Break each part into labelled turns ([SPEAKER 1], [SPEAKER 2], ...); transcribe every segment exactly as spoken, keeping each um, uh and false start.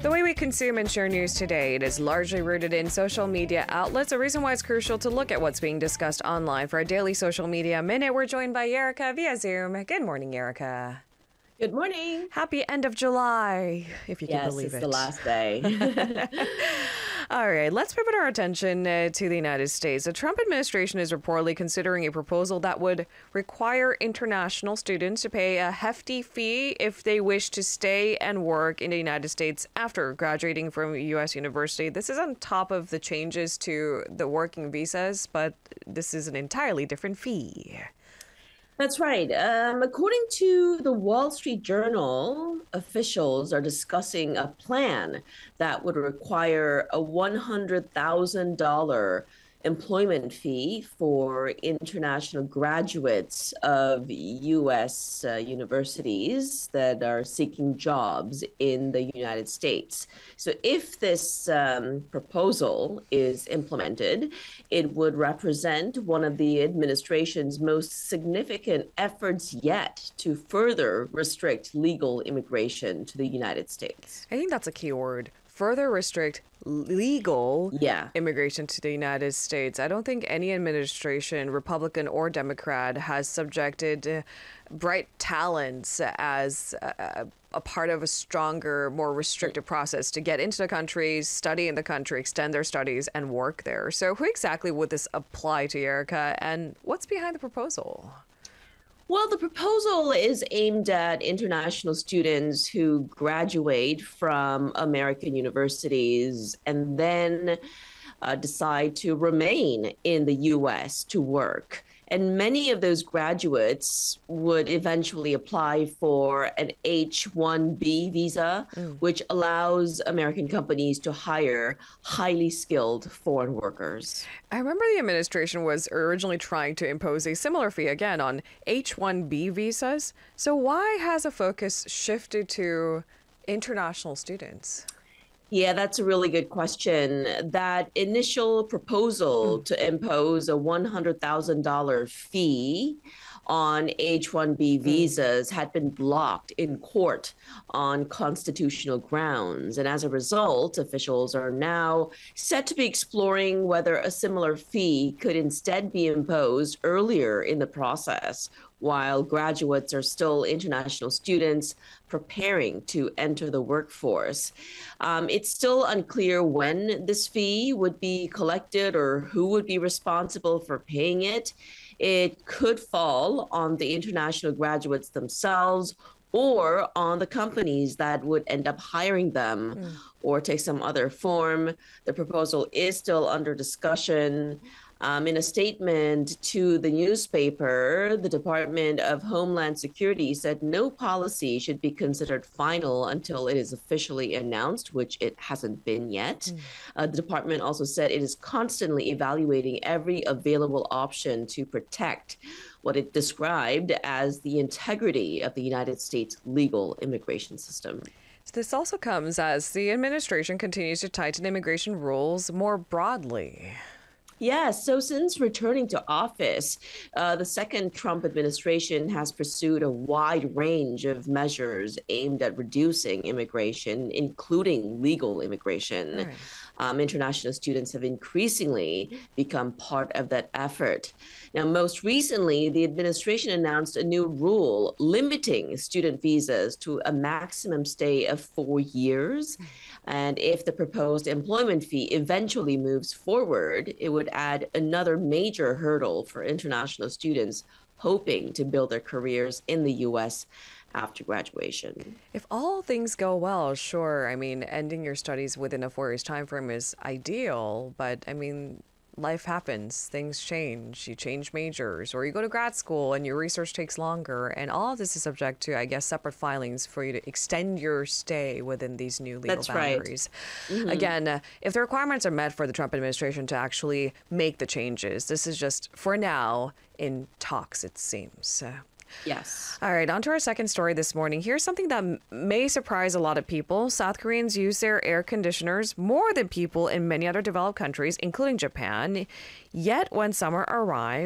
[SPEAKER 1] The way we consume and share news today, it is largely rooted in social media outlets, a reason why it's crucial to look at what's being discussed online. For our daily social media minute, we're joined by Erica via Zoom. Good morning, Erica.
[SPEAKER 2] Good morning.
[SPEAKER 1] Happy end of July, if you
[SPEAKER 2] yes,
[SPEAKER 1] can believe
[SPEAKER 2] it's
[SPEAKER 1] it.
[SPEAKER 2] the last day.
[SPEAKER 1] All right, let's pivot our attention uh, to the United States. The Trump administration is reportedly considering a proposal that would require international students to pay a hefty fee if they wish to stay and work in the United States after graduating from a U S university. This is on top of the changes to the working visas, but this is an entirely different fee.
[SPEAKER 2] That's right. Um, according to the Wall Street Journal, officials are discussing a plan that would require a one hundred thousand dollars employment fee for international graduates of U S uh, universities that are seeking jobs in the United States. So if this um, proposal is implemented, it would represent one of the administration's most significant efforts yet to further restrict legal immigration to the United States.
[SPEAKER 1] I think that's a key word. Further restrict legal
[SPEAKER 2] yeah.
[SPEAKER 1] immigration to the United States. I don't think any administration, Republican or Democrat, has subjected uh, bright talents as a, a part of a stronger, more restrictive process to get into the country, study in the country, extend their studies, and work there. So who exactly would this apply to, Erica, and what's behind the proposal?
[SPEAKER 2] Well, the proposal is aimed at international students who graduate from American universities and then uh, decide to remain in the U S to work. And many of those graduates would eventually apply for an H one B visa, mm. which allows American companies to hire highly skilled foreign workers.
[SPEAKER 1] I remember the administration was originally trying to impose a similar fee again on H one B visas. So why has a focus shifted to international students?
[SPEAKER 2] Yeah, that's a really good question. That initial proposal mm. to impose a one hundred thousand dollars fee on H one B visas had been blocked in court on constitutional grounds. And as a result, officials are now set to be exploring whether a similar fee could instead be imposed earlier in the process, while graduates are still international students preparing to enter the workforce. Um, it's still unclear when this fee would be collected or who would be responsible for paying it. It could fall on the international graduates themselves or on the companies that would end up hiring them mm. or take some other form. The proposal is still under discussion. Um, in a statement to the newspaper, the Department of Homeland Security said no policy should be considered final until it is officially announced, which it hasn't been yet. Mm. Uh, the department also said it is constantly evaluating every available option to protect what it described as the integrity of the United States legal immigration system.
[SPEAKER 1] This also comes as the administration continues to tighten immigration rules more broadly.
[SPEAKER 2] Yes. So since returning to office, uh, the second Trump administration has pursued a wide range of measures aimed at reducing immigration, including legal immigration. Right. Um, international students have increasingly become part of that effort. Now, most recently, the administration announced a new rule limiting student visas to a maximum stay of four years. And if the proposed employment fee eventually moves forward, it would add another major hurdle for international students hoping to build their careers in the U S after graduation.
[SPEAKER 1] If all things go well, sure. I mean, ending your studies within a four years time frame is ideal, but I mean, life happens, things change, you change majors, or you go to grad school and your research takes longer, and all of this is subject to, I guess, separate filings for you to extend your stay within these new legal
[SPEAKER 2] That's
[SPEAKER 1] boundaries.
[SPEAKER 2] Right. Mm-hmm.
[SPEAKER 1] Again, uh, if the requirements are met for the Trump administration to actually make the changes, this is just, for now, in talks, it seems. Uh,
[SPEAKER 2] Yes.
[SPEAKER 1] All right, on to our second story this morning. Here's something that m- may surprise a lot of people. South Koreans use their air conditioners more than people in many other developed countries, including Japan. Yet when summer arrives,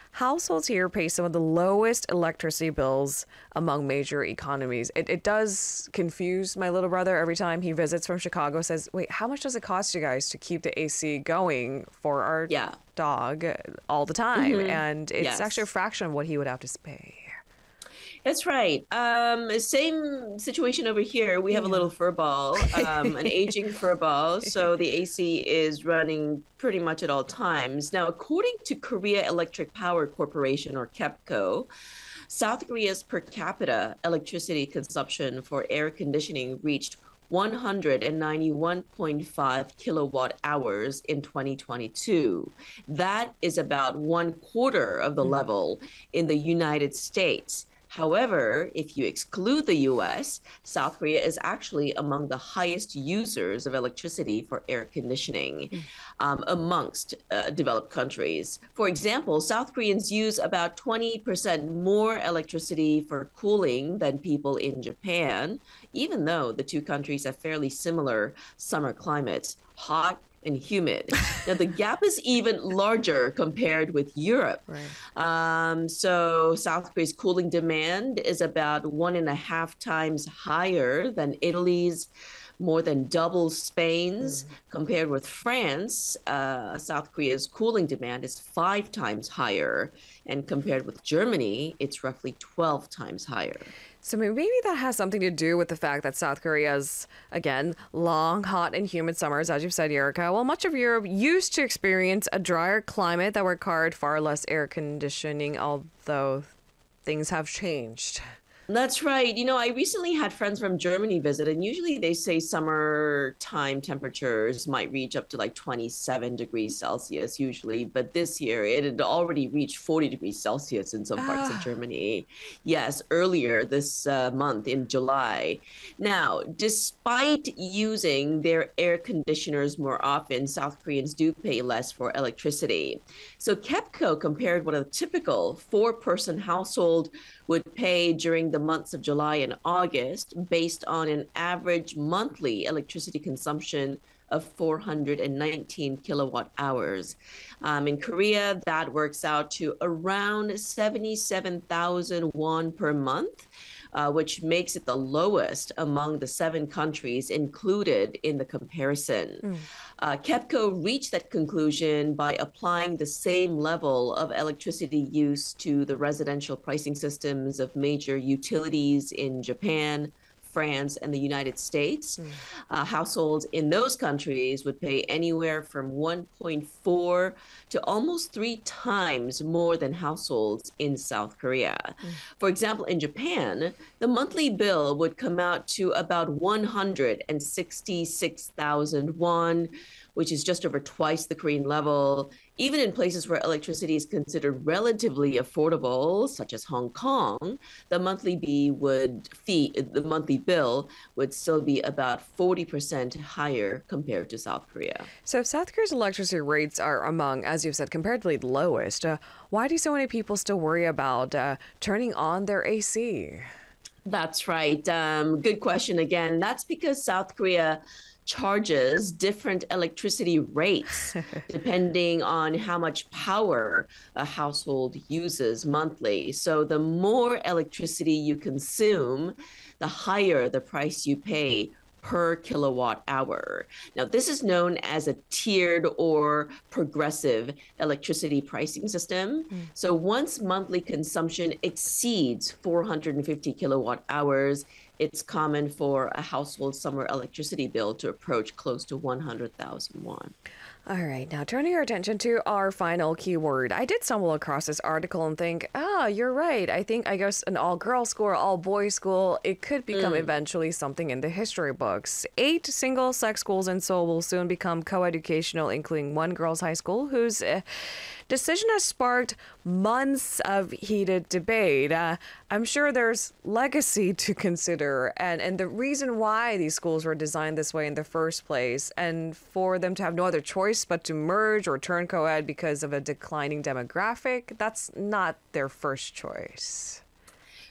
[SPEAKER 1] households here pay some of the lowest electricity bills among major economies. It, it does confuse my little brother every time he visits from Chicago, says, wait, how much does it cost you guys to keep the A C going for our
[SPEAKER 2] Yeah.
[SPEAKER 1] dog all the time?
[SPEAKER 2] Mm-hmm.
[SPEAKER 1] And it's
[SPEAKER 2] Yes.
[SPEAKER 1] actually a fraction of what he would have to pay.
[SPEAKER 2] That's right. Um, same situation over here. We have a little fur ball, um, an aging fur ball. So the A C is running pretty much at all times. Now, according to Korea Electric Power Corporation, or KEPCO, South Korea's per capita electricity consumption for air conditioning reached one hundred ninety-one point five kilowatt hours in twenty twenty-two. That is about one quarter of the level in the United States. However, if you exclude the U S, South Korea is actually among the highest users of electricity for air conditioning um, amongst uh, developed countries. For example, South Koreans use about twenty percent more electricity for cooling than people in Japan, even though the two countries have fairly similar summer climates, hot and humid. Now, the gap is even larger compared with Europe.
[SPEAKER 1] Right.
[SPEAKER 2] Um, so South Korea's cooling demand is about one and a half times higher than Italy's, more than double Spain's. Mm. Compared with France, uh, South Korea's cooling demand is five times higher. And compared with Germany, it's roughly twelve times higher.
[SPEAKER 1] So maybe that has something to do with the fact that South Korea's, again, long, hot, and humid summers, as you've said, Erica. While much of Europe used to experience a drier climate that required far less air conditioning, although things have changed.
[SPEAKER 2] That's right. You know, I recently had friends from Germany visit, and usually they say summertime temperatures might reach up to like twenty-seven degrees Celsius usually. But this year it had already reached forty degrees Celsius in some parts
[SPEAKER 1] Ah.
[SPEAKER 2] of Germany. Yes, earlier this uh, month in July. Now, despite using their air conditioners more often, South Koreans do pay less for electricity. So KEPCO compared what a typical four-person household would pay during the months of July and August based on an average monthly electricity consumption of four hundred nineteen kilowatt hours. Um, in Korea, that works out to around seventy-seven thousand won per month, uh, which makes it the lowest among the seven countries included in the comparison. Mm. Uh, KEPCO reached that conclusion by applying the same level of electricity use to the residential pricing systems of major utilities in Japan, France, and the United States. Mm. Uh, households in those countries would pay anywhere from one point four to almost three times more than households in South Korea. Mm. For example, in Japan, the monthly bill would come out to about one hundred sixty-six thousand won, which is just over twice the Korean level. Even in places where electricity is considered relatively affordable, such as Hong Kong, the monthly fee would fee the monthly bill would still be about forty percent higher compared to South Korea.
[SPEAKER 1] So if South Korea's electricity rates are among, as you've said, comparatively the lowest, uh, why do so many people still worry about uh, turning on their A C?
[SPEAKER 2] That's right. Um, good question again. That's because South Korea charges different electricity rates depending on how much power a household uses monthly. So the more electricity you consume, the higher the price you pay per kilowatt hour. Now, this is known as a tiered or progressive electricity pricing system. Mm. So once monthly consumption exceeds four hundred fifty kilowatt hours, it's common for a household summer electricity bill to approach close to one hundred thousand won.
[SPEAKER 1] All right, now turning our attention to our final keyword. I did stumble across this article and think, ah, you're right. I think, I guess, an all-girls school or all-boys school, it could become mm. eventually something in the history books. Eight single-sex schools in Seoul will soon become co-educational, including one girls' high school, whose uh, decision has sparked months of heated debate. Uh, I'm sure there's legacy to consider, and, and the reason why these schools were designed this way in the first place, and for them to have no other choice but to merge or turn co-ed because of a declining demographic, that's not their first choice.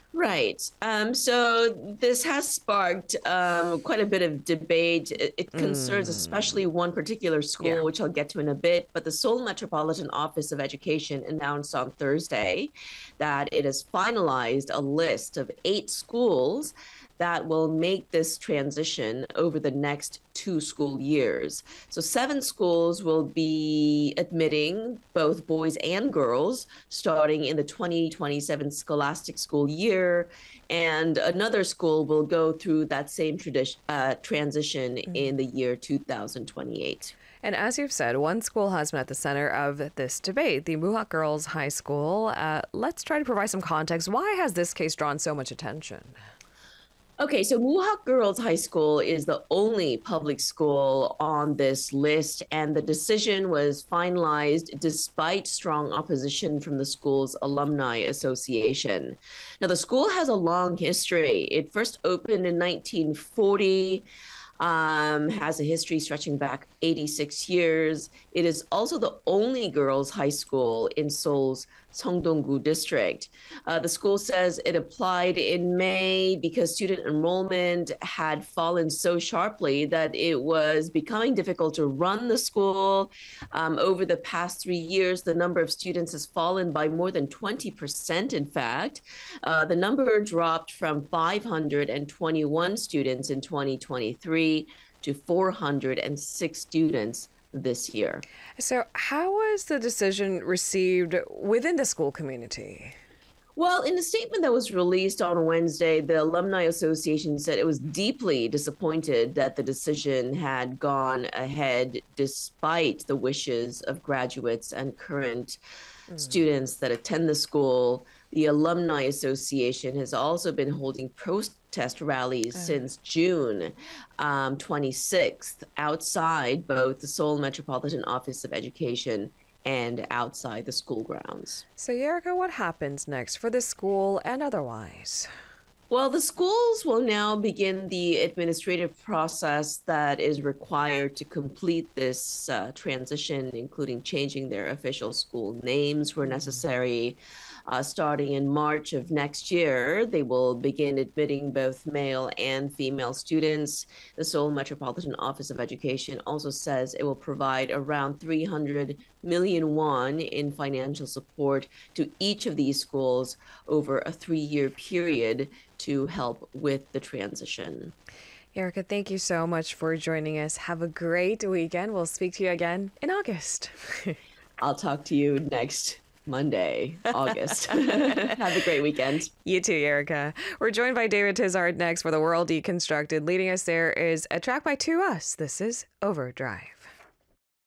[SPEAKER 2] Right. Um, so this has sparked um, quite a bit of debate. It, it concerns
[SPEAKER 1] Mm,
[SPEAKER 2] especially one particular
[SPEAKER 1] yeah.
[SPEAKER 2] school, which I'll get to in a bit. But the Seoul Metropolitan Office of Education announced on Thursday that it has finalized a list of eight schools that will make this transition over the next two school years. So, seven schools will be admitting both boys and girls starting in the twenty twenty-seven scholastic school year. And another school will go through that same tradition, uh, transition in the year two thousand twenty-eight.
[SPEAKER 1] And as you've said, one school has been at the center of this debate, the Muhak Girls High School. Uh, let's try to provide some context. Why has this case drawn so much attention?
[SPEAKER 2] Okay, so Muhak Girls High School is the only public school on this list, and the decision was finalized despite strong opposition from the school's alumni association. Now, the school has a long history. It first opened in nineteen forty. Um, has a history stretching back eighty-six years. It is also the only girls' high school in Seoul's Songdong-gu district. Uh, the school says it applied in May because student enrollment had fallen so sharply that it was becoming difficult to run the school. Um, over the past three years, the number of students has fallen by more than twenty percent, in fact. Uh, the number dropped from five hundred twenty-one students in twenty twenty-three to four hundred six students this year.
[SPEAKER 1] So, how was the decision received within the school community?
[SPEAKER 2] Well, in a statement that was released on Wednesday, the Alumni Association said it was deeply disappointed that the decision had gone ahead despite the wishes of graduates and current students that attend the school. The Alumni Association has also been holding protest rallies
[SPEAKER 1] Uh,
[SPEAKER 2] since June um, twenty-sixth outside both the Seoul Metropolitan Office of Education and outside the school grounds.
[SPEAKER 1] so, Yerika, what happens next for the school and otherwise?
[SPEAKER 2] Well, the schools will now begin the administrative process that is required to complete this uh, transition, including changing their official school names where necessary. Uh, starting in March of next year, they will begin admitting both male and female students. The Seoul Metropolitan Office of Education also says it will provide around three hundred million won in financial support to each of these schools over a three-year period to help with the transition.
[SPEAKER 1] Erica, thank you so much for joining us. Have a great weekend. We'll speak to you again in August.
[SPEAKER 2] I'll talk to you next Monday, August. Have a great weekend.
[SPEAKER 1] You too, Erica. We're joined by David Tizard next for The World Deconstructed. Leading us there is a track by To Us. This is Overdrive.